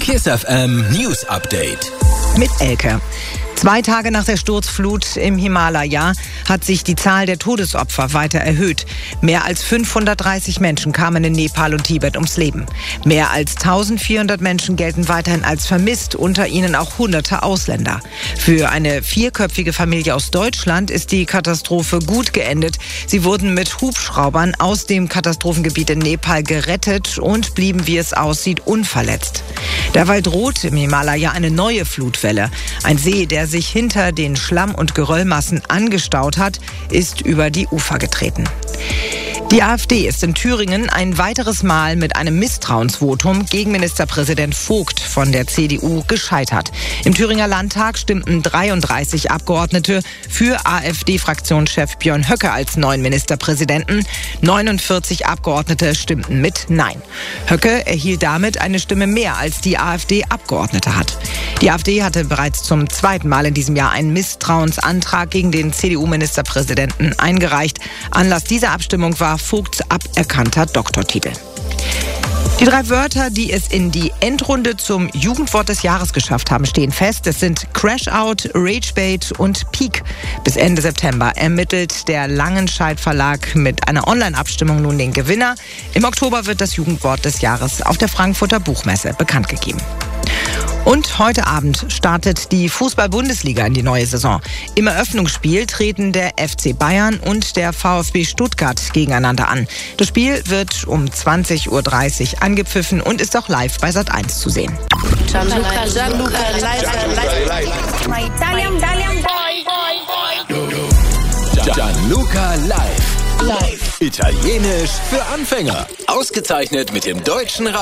KISS FM News Update. Mit Elke. 2 Tage nach der Sturzflut im Himalaya hat sich die Zahl der Todesopfer weiter erhöht. Mehr als 530 Menschen kamen in Nepal und Tibet ums Leben. Mehr als 1400 Menschen gelten weiterhin als vermisst, unter ihnen auch hunderte Ausländer. Für eine 4-köpfige Familie aus Deutschland ist die Katastrophe gut geendet. Sie wurden mit Hubschraubern aus dem Katastrophengebiet in Nepal gerettet und blieben, wie es aussieht, unverletzt. Derweil droht im Himalaya eine neue Flutwelle. Ein See, der sich hinter den Schlamm- und Geröllmassen angestaut hat, ist über die Ufer getreten. Die AfD ist in Thüringen ein weiteres Mal mit einem Misstrauensvotum gegen Ministerpräsident Vogt von der CDU gescheitert. Im Thüringer Landtag stimmten 33 Abgeordnete für AfD-Fraktionschef Björn Höcke als neuen Ministerpräsidenten. 49 Abgeordnete stimmten mit Nein. Höcke erhielt damit eine Stimme mehr, als die AfD-Abgeordnete hat. Die AfD hatte bereits zum 2. Mal in diesem Jahr einen Misstrauensantrag gegen den CDU-Ministerpräsidenten eingereicht. Anlass dieser Abstimmung war Vogts aberkannter Doktortitel. Die 3 Wörter, die es in die Endrunde zum Jugendwort des Jahres geschafft haben, stehen fest. Es sind Crashout, Ragebait und Peak. Bis Ende September ermittelt der Langenscheidt Verlag mit einer Online-Abstimmung nun den Gewinner. Im Oktober wird das Jugendwort des Jahres auf der Frankfurter Buchmesse bekannt gegeben. Und heute Abend startet die Fußball-Bundesliga in die neue Saison. Im Eröffnungsspiel treten der FC Bayern und der VfB Stuttgart gegeneinander an. Das Spiel wird um 20:30 Uhr angepfiffen und ist auch live bei Sat.1 zu sehen. Gianluca live. Italienisch für Anfänger. Ausgezeichnet mit dem Deutschen